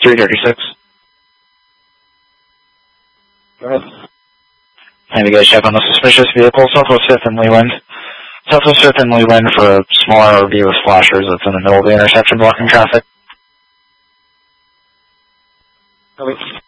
336. Go ahead. And you guys check on the suspicious vehicle, Southwest 5th and Leewind. Southwest 5th and Leewind for a small RV with flashers that's in the middle of the intersection blocking traffic. Copy.